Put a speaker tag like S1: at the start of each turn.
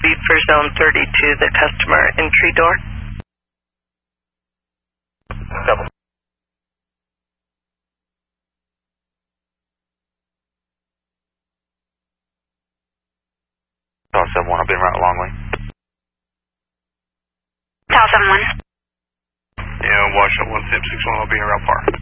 S1: proceed for zone 32, the customer entry door.
S2: Double. Tower 71, I'll be in route Longley.
S3: Tower 71.
S2: Yeah, Washington 1661, I'll be in route par.